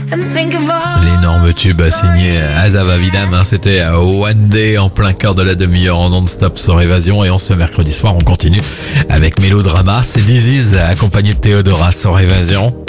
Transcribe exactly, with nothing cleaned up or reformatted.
L'énorme tube signé Azava Vidam, hein, c'était One Day en plein cœur de la demi-heure en non-stop sur Évasion. Et on ce mercredi soir, on continue avec Mélodrama. C'est Disease accompagné de Théodora sur Évasion.